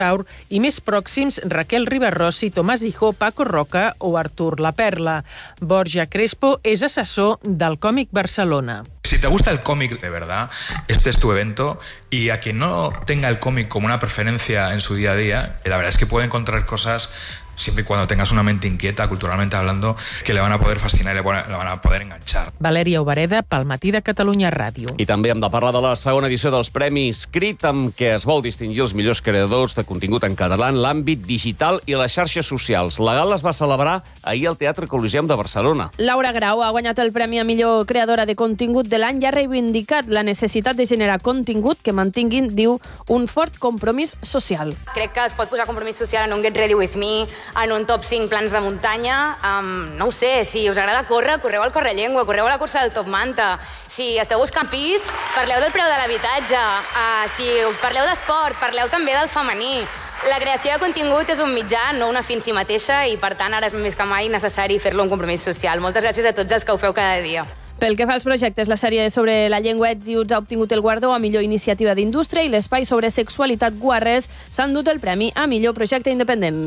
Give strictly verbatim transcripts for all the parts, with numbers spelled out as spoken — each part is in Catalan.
Taur i més pròxims Raquel Ribarrossi, Tomàs Hijó, Paco Roca o Artur La Perla. Borja Crespo és assessor del Còmic Barcelona. Si te gusta el cómic de verdad, este es tu evento, y a quien no tenga el cómic como una preferencia en su día a día, la verdad es que puede encontrar cosas, siempre y cuando tengas una mente inquieta, culturalmente hablando, que le van a poder fascinar i le van a poder enganchar. Valèria Obareda, pel Matí de Catalunya Ràdio. I també hem de parlar de la segona edició dels Premis Crit, amb què es vol distingir els millors creadors de contingut en català en l'àmbit digital i les xarxes socials. La gala es va celebrar ahir al Teatre Coliseum de Barcelona. Laura Grau ha guanyat el Premi a millor creadora de contingut de l'any i ha reivindicat la necessitat de generar contingut que mantinguin, diu, un fort compromís social. Crec que es pot posar compromís social en un Get Ready With Me, en un top cinc plans de muntanya. Um, no ho sé, si us agrada córrer, correu al Correllengua, correu a la cursa del Top Manta. Si esteu buscant pis, parleu del preu de l'habitatge. Uh, si parleu d'esport, parleu també del femení. La creació de contingut és un mitjà, no una fi en si mateixa, i per tant ara és més que mai necessari fer-lo un compromís social. Moltes gràcies a tots els que ho feu cada dia. Pel que fa als projectes, la sèrie sobre la llengua Edziuts ha obtingut el guardó a millor iniciativa d'indústria i l'espai sobre sexualitat Guarres s'han dut el premi a millor projecte independent.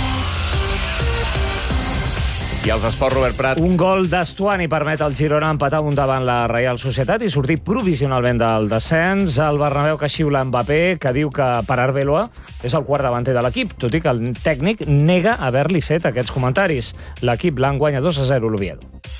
I als esports, Robert Prat. Un gol d'Estuani permet al Girona empatar un davant la Reial Societat i sortir provisionalment del descens. El Bernabéu que xiula Mbappé, que diu que per Arbeloa és el quart davanter de l'equip, tot i que el tècnic nega haver-li fet aquests comentaris. L'equip blanc guanya dos a zero l'Oviedo.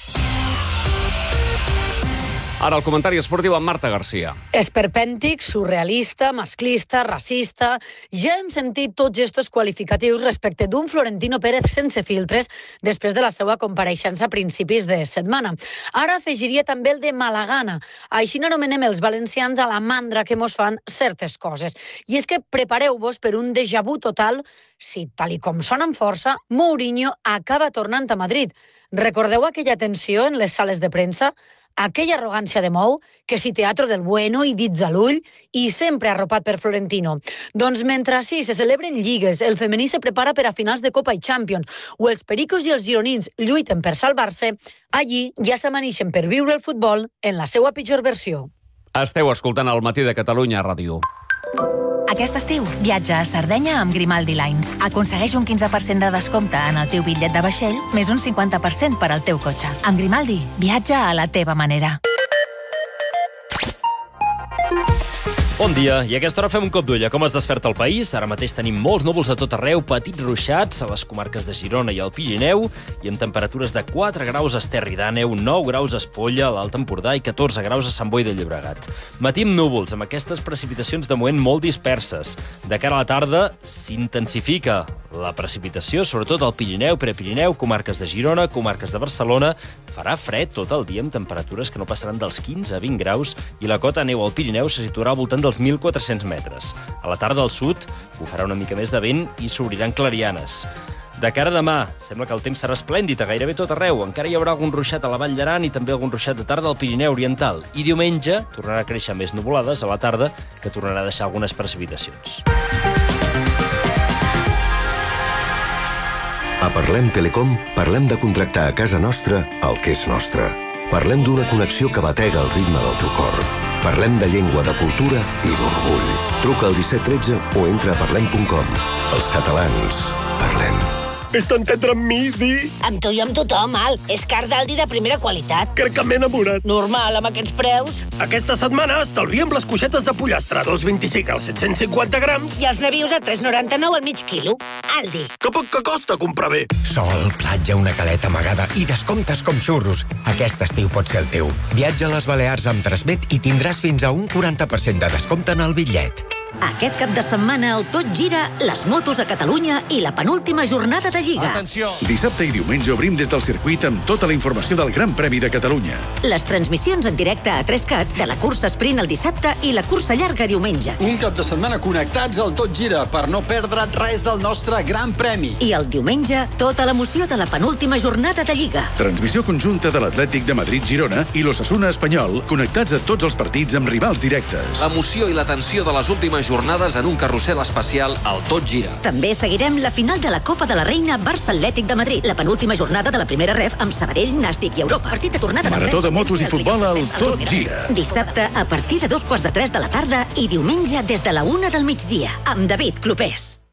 Ara el comentari esportiu amb Marta Garcia. Esperpèntic, surrealista, masclista, racista... Ja hem sentit tots estos qualificatius respecte d'un Florentino Pérez sense filtres després de la seva compareixença a principis de setmana. Ara afegiria també el de malagana. Així n'anomenem els valencians a la mandra que mos fan certes coses. I és que prepareu-vos per un déjà vu total si, tal i com sona amb força, Mourinho acaba tornant a Madrid. Recordeu aquella tensió en les sales de premsa? Aquella arrogància de Mou, que si teatro del bueno i dits a l'ull, i sempre arropat per Florentino. Doncs mentre sí se celebren lligues, el femení se prepara per a finals de Copa i Champions, o els pericos i els gironins lluiten per salvar-se, allí ja s'amanixen per viure el futbol en la seva pitjor versió. Esteu escoltant el Matí de Catalunya Ràdio. Aquest estiu, viatja a Sardenya amb Grimaldi Lines. Aconsegueix un quinze per cent de descompte en el teu bitllet de vaixell, més un cinquanta per cent per al teu cotxe. Amb Grimaldi, viatja a la teva manera. Bon dia, i a aquesta hora fem un cop d'ull a com es desperta el país. Ara mateix tenim molts núvols a tot arreu, petits ruixats a les comarques de Girona i el Pirineu, i amb temperatures de quatre graus a Esterri d'Àneu, nou graus a Espolla, a l'Alt Empordà i catorze graus a Sant Boi de Llobregat. Matí amb núvols, amb aquestes precipitacions de moment molt disperses. De cara a la tarda s'intensifica la precipitació, sobretot al Pirineu, Prepirineu, comarques de Girona, comarques de Barcelona. Farà fred tot el dia amb temperatures que no passaran dels quinze a vint graus i la cota de neu al Pirineu se situarà al voltant dels mil quatre-cents metres. A la tarda al sud bufarà una mica més de vent i s'obriran clarianes. De cara a demà, sembla que el temps serà esplèndid a gairebé tot arreu. Encara hi haurà algun ruixat a la Vall d'Aran i també algun ruixat de tarda al Pirineu Oriental. I diumenge tornarà a créixer més nuvolades a la tarda, que tornarà a deixar algunes precipitacions. A Parlem Telecom parlem de contractar a casa nostra el que és nostre. Parlem d'una connexió que batega el ritme del teu cor. Parlem de llengua, de cultura i d'orgull. Truca al disset tretze o entra a parlem punt com. Els catalans, parlem. Fes-te entendre amb mi, Di. Amb tu i amb tothom, Al. És car d'Aldi de primera qualitat. Crec que m'he enamorat. Normal, amb aquests preus. Aquesta setmana estalviem les coixetes de pollastre a dos coma vint-i-cinc als set-cents cinquanta grams. I els nabius a tres coma noranta-nou al mig quilo. Aldi. Que poc que costa comprar bé. Sol, platja, una caleta amagada i descomptes com xurros. Aquest estiu pot ser el teu. Viatja a les Balears amb Transmet i tindràs fins a un quaranta per cent de descompte en el bitllet. Aquest cap de setmana el Tot Gira, les motos a Catalunya i la penúltima jornada de Lliga. Atenció! Dissabte i diumenge obrim des del circuit amb tota la informació del Gran Premi de Catalunya. Les transmissions en directe a tres cat de la cursa sprint el dissabte i la cursa llarga diumenge. Un cap de setmana connectats al Tot Gira per no perdre res del nostre Gran Premi. I el diumenge, tota l'emoció de la penúltima jornada de Lliga. Transmissió conjunta de l'Atlètic de Madrid-Girona i l'Osasuna Espanyol, connectats a tots els partits amb rivals directes. L'emoció i la tensió de les últimes jornades en un carrusel especial al Tot Gira. També seguirem la final de la Copa de la Reina Barça Atlètic de Madrid, la penúltima jornada de la primera ref amb Sabadell, Nàstic i Europa. Partit de tornada de Marató de motos i futbol al Tot Gira. Dissabte a partir de dos quarts de tres de la tarda i diumenge des de la una del migdia amb David Clopés.